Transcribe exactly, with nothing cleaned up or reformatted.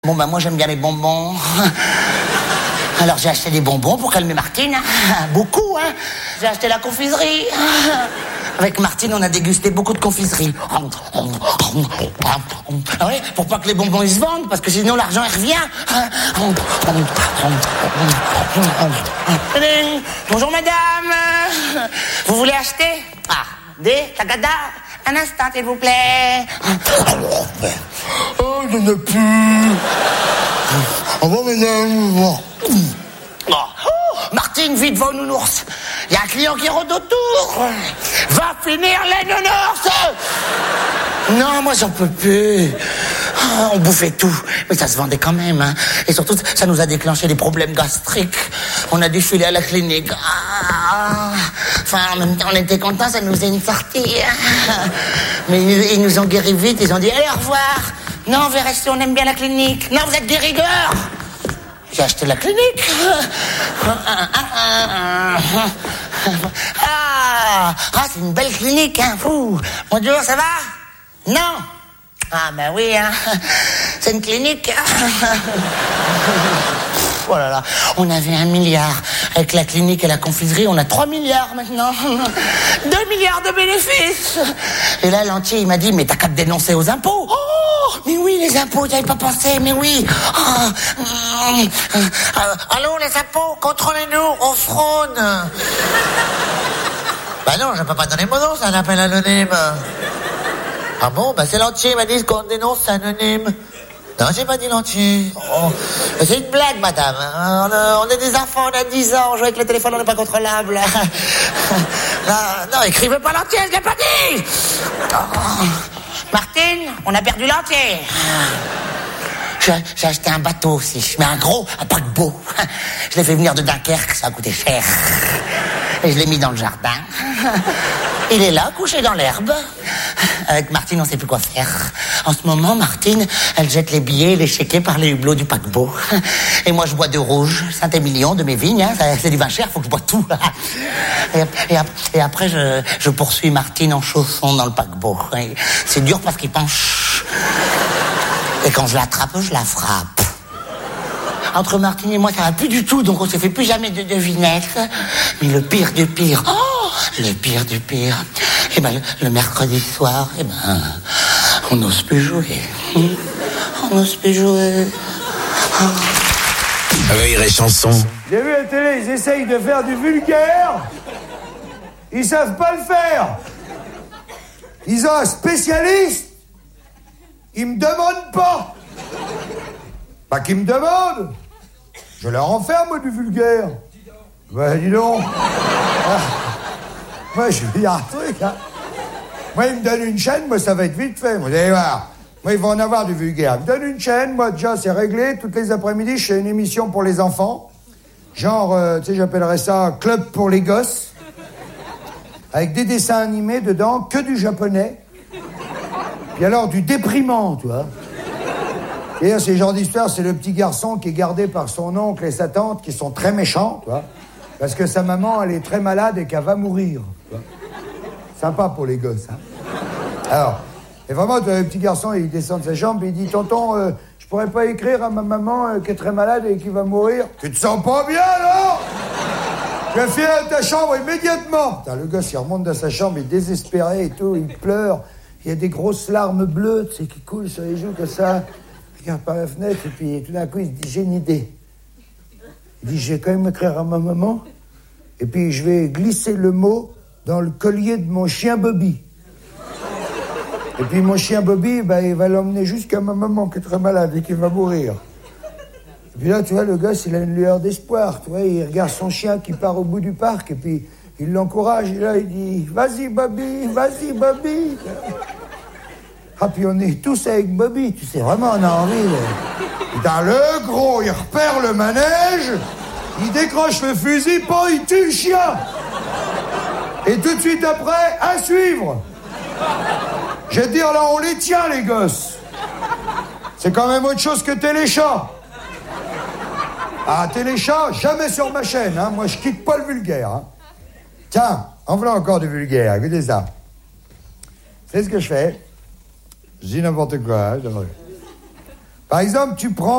Bon, bah moi j'aime bien les bonbons. Alors j'ai acheté des bonbons pour calmer Martine. Beaucoup, hein. J'ai acheté la confiserie. Avec Martine, on a dégusté beaucoup de confiserie. Ah ouais, pour pas que les bonbons ils se vendent, parce que sinon l'argent il revient. Bonjour madame. Vous voulez acheter? Ah, des tagada. Un instant, s'il vous plaît. Oh, je n'ai plus. Au revoir, madame. Oh, Martine, vite, va au nounours. Il y a un client qui rôde autour. Va finir les nounours. Non, moi, j'en peux plus. Oh, on bouffait tout. Mais ça se vendait quand même, hein. Et surtout, ça nous a déclenché des problèmes gastriques. On a dû filer à la clinique. Ah. Enfin, en même temps, on était contents, ça nous faisait une sortie. Mais ils, ils nous ont guéris vite. Ils ont dit, allez, au revoir. Non, on va rester, on aime bien la clinique. Non, vous êtes des rigueurs. J'ai acheté la clinique. Ah, ah c'est une belle clinique, hein. Fou. Bonjour, ça va? Non. Ah, ben oui, hein. C'est une clinique. Oh là là, on avait un milliard. Avec la clinique et la confiserie, on a trois milliards maintenant. Deux milliards de bénéfices. Et là, l'entier, il m'a dit, mais t'as qu'à te dénoncer aux impôts. Oh, mais oui, les impôts, j'avais pas pensé, mais oui. Oh, mm, euh, allô, les impôts, contrôlez-nous, on fraude. Bah non, je peux pas donner mon nom, c'est un appel anonyme. Ah bon, bah c'est l'entier, il m'a dit qu'on dénonce, c'est anonyme. Non, j'ai pas dit l'entier. Oh. C'est une blague, madame. On est des enfants, on a dix ans, on joue avec le téléphone, on n'est pas contrôlable. Non, non, écrivez pas l'entier, je l'ai pas dit. Oh. Martine, on a perdu l'entier. J'ai, j'ai acheté un bateau aussi, mais un gros, un paquebot. Je l'ai fait venir de Dunkerque, ça a coûté cher. Et je l'ai mis dans le jardin. Il est là, couché dans l'herbe. Avec Martine, on sait plus quoi faire. En ce moment, Martine, elle jette les billets, les chéquets par les hublots du paquebot. Et moi, je bois de rouge, Saint-Émilion, de mes vignes. Hein. C'est du vin cher, faut que je bois tout. Et, et, et après, je, je poursuis Martine en chaussons dans le paquebot. Et c'est dur parce qu'il penche. Et quand je l'attrape, je la frappe. Entre Martine et moi, ça va plus du tout, donc on se fait plus jamais de devinettes. Mais le pire du pire, oh, le pire du pire, eh ben, le, le mercredi soir, eh ben, on n'ose plus jouer. On n'ose plus jouer. Oh. Rire et chanson. J'ai vu à la télé, ils essayent de faire du vulgaire. Ils savent pas le faire. Ils ont un spécialiste. Ils me demandent pas. Pas qu'ils me demandent. Je leur en fais, moi, du vulgaire. Bah, dis donc. Ah. Moi, je vais dire un truc, hein. Moi, ils me donnent une chaîne, moi, ça va être vite fait. Vous allez voir. Moi, ils vont en avoir du vulgaire. Ils me donnent une chaîne, moi, déjà, c'est réglé. Toutes les après-midi, je fais une émission pour les enfants. Genre, euh, tu sais, j'appellerais ça Club pour les gosses. Avec des dessins animés dedans, que du japonais. Puis alors, du déprimant, tu vois. Et ces genres d'histoires, c'est le petit garçon qui est gardé par son oncle et sa tante qui sont très méchants, tu vois, parce que sa maman, elle est très malade et qu'elle va mourir. Tu vois. Sympa pour les gosses, hein. Alors, et vraiment, tu vois, le petit garçon, il descend de sa chambre et il dit, tonton, euh, je pourrais pas écrire à ma maman euh, qui est très malade et qui va mourir. Tu te sens pas bien, non? Je vais filer à ta chambre immédiatement. Putain, le gosse, il remonte dans sa chambre, il est désespéré et tout, il pleure. Il y a des grosses larmes bleues, tu sais, qui coulent sur les joues comme ça. Il regarde par la fenêtre et puis tout d'un coup il se dit j'ai une idée. Il dit je vais quand même écrire à ma maman et puis je vais glisser le mot dans le collier de mon chien Bobby. Et puis mon chien Bobby, bah, il va l'emmener jusqu'à ma maman qui est très malade et qui va mourir. Et puis là tu vois le gosse il a une lueur d'espoir, tu vois, il regarde son chien qui part au bout du parc et puis il l'encourage et là il dit vas-y Bobby, vas-y Bobby. Ah, puis on est tous avec Bobby, tu sais, vraiment, on a envie de... Dans le gros, il repère le manège, il décroche le fusil, pas il tue le chien. Et tout de suite après, à suivre. Je vais te dire, là, on les tient, les gosses. C'est quand même autre chose que Téléchat. Ah, Téléchat, jamais sur ma chaîne, hein. Moi, je quitte pas le vulgaire, hein. Tiens, en voilà encore du vulgaire, écoutez ça. C'est ce que je fais. Je dis n'importe quoi, hein, Par exemple, tu prends